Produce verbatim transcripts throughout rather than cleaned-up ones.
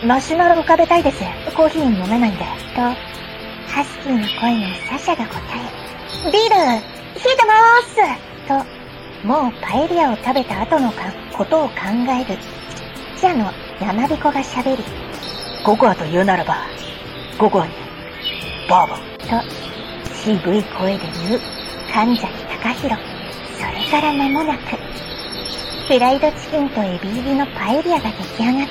マシュマロ浮かべたいです。コーヒー飲めないんで。と、ハスキーの声にサシャが答え、ビール、冷えてまーすと、もうパエリアを食べた後のかことを考える、ちゃの山彦が喋り、ココアと言うならば、ココアに、バーボンと、渋い声で言う、神崎隆弘。それから間もなく、フライドチキンとエビ入りのパエリアが出来上がった。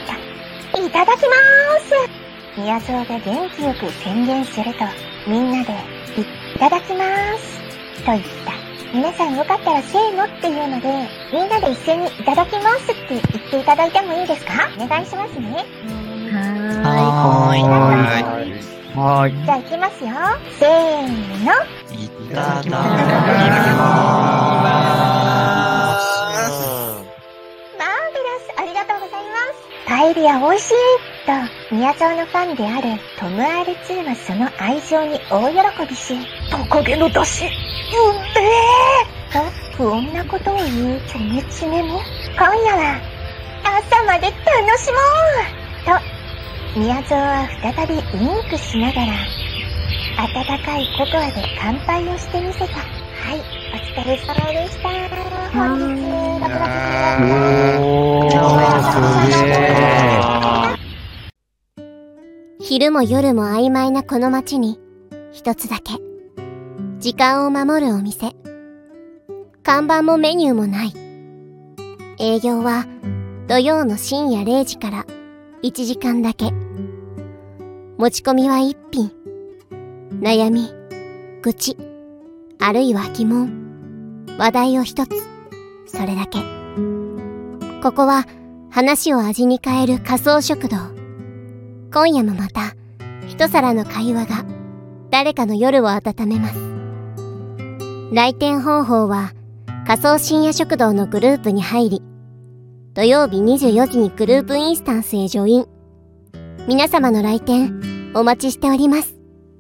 いただきまーす。宮蔵が元気よく宣言すると、みんなで、いただきまーす。と言った。皆さんよかったらせーのっていうので、みんなで一斉にいただきますって言っていただいてもいいですか？お願いしますね。 はーい。 はーい。 はーい。 じゃあ行きますよ。せーの。 いただきまーす。 マーベラス、ありがとうございます。パエリア美味しいと、宮沢のファンであるトム アールツー はその愛情に大喜びし、トカゲの出汁、うんめーと不穏なことを言うチョメチメも、今夜は朝まで楽しもうと、宮沢は再びウインクしながら、温かいココアで乾杯をしてみせた。はい、お疲れ様でした。本日、ラブラブおー、すげー。 昼も夜も曖昧なこの街に、一つだけ、時間を守るお店。看板もメニューもない。営業は土曜の深夜れいじからいちじかんだけ。持ち込みは一品。悩み、愚痴、あるいは疑問、話題を一つ。それだけ。ここは話を味に変える仮想食堂。今夜もまた一皿の会話が誰かの夜を温めます。来店方法は仮想深夜食堂のグループに入り、土曜日にじゅうよじにグループインスタンスへジョイン。皆様の来店お待ちしております。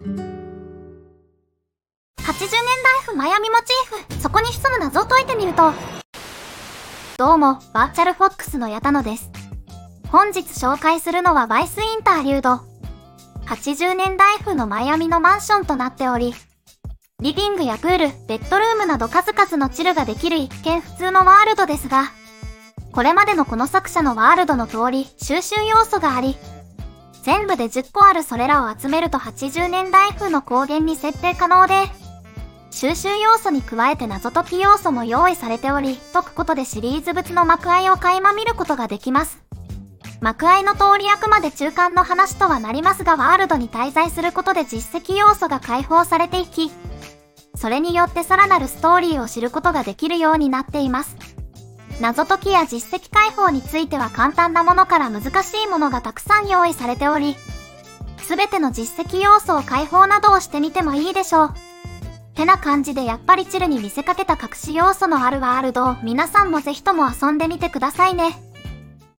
はちじゅうねんだい風マヤミモチーフ、そこに潜む謎を解いてみると。どうも、バーチャルフォックスの矢田野です。本日紹介するのはバイスインターリュード。はちじゅうねんだい風のマイアミのマンションとなっており、リビングやプール、ベッドルームなど数々のチルができる一見普通のワールドですが、これまでのこの作者のワールドの通り収集要素があり、全部でじゅっこあるそれらを集めるとはちじゅうねんだい風の光源に設定可能で、収集要素に加えて謎解き要素も用意されており、解くことでシリーズ物の幕合いを垣間見ることができます。幕合いの通りあくまで中間の話とはなりますが、ワールドに滞在することで実績要素が解放されていき、それによってさらなるストーリーを知ることができるようになっています。謎解きや実績解放については簡単なものから難しいものがたくさん用意されており、すべての実績要素を解放などをしてみてもいいでしょう。てな感じでやっぱりチルに見せかけた隠し要素のあるワールドを皆さんもぜひとも遊んでみてくださいね。